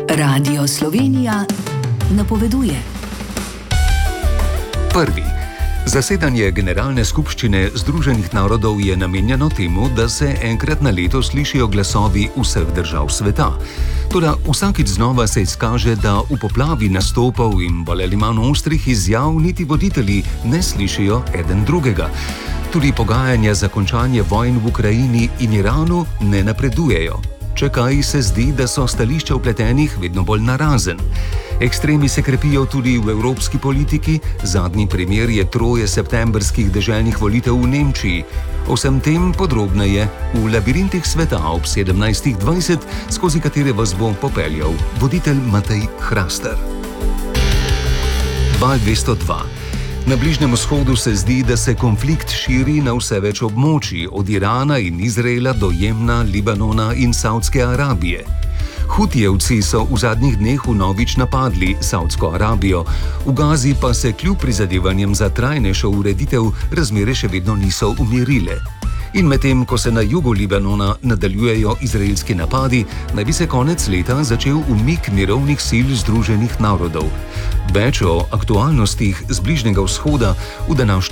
Radio Slovenija napoveduje. Prvi. Zasedanje Generalne skupščine Združenih narodov je namenjeno temu, da se enkrat na leto slišijo glasovi vseh držav sveta. Toda vsakič znova se izkaže, da v poplavi nastopov in bolj ali manj ostrih izjav niti voditelji ne slišijo eden drugega. Tudi pogajanja za končanje vojn v Ukrajini in Iranu ne napredujejo. Če kaj, se zdi, da so stališča vpletenih vedno bolj narazen. Ekstremi se krepijo tudi v evropski politiki, zadnji primer je 3 septembrskih deželnih volitev v Nemčiji. O vsem tem podrobneje v labirintih sveta ob 17:20, skozi katere vas bo popeljal voditelj Matej Hraster. Val 202. Na Bližnjem vzhodu se zdi, da se konflikt širi na vse več območij, od Irana in Izraela do Jemna, Libanona in Savdske Arabije. Hutijevci so v zadnjih dneh vnovič napadli Savdsko Arabijo, v Gazi pa se kljub prizadevanjem za trajnejšo ureditev razmere še vedno niso umirile. In medtem, ko se na jugu Libanona nadaljujejo izraelski napadi, naj bi se konec leta začel umik mirovnih sil Združenih narodov. Več o aktualnostih z Bližnjega vzhoda v današnjem